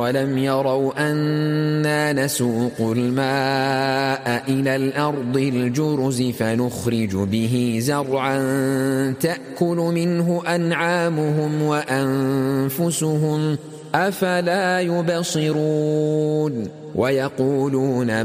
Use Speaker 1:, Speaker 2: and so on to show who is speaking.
Speaker 1: أولم يروا أنا نسوق الماء إلى الأرض الجرز فنخرج به زرعا تأكل منه أنعامهم وأنفسهم أفلا يبصرون ويقولون